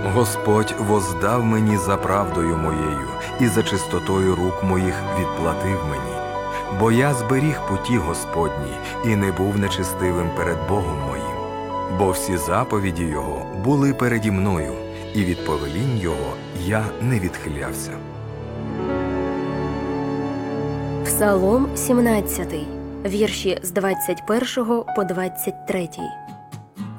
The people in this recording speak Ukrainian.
Господь воздав мені за правдою моєю, і за чистотою рук моїх відплатив мені. Бо я зберіг путі Господні, і не був нечестивим перед Богом моїм. Бо всі заповіді Його були переді мною, і від повелінь Його я не відхилявся. Псалом 17, вірші з 21 по 23.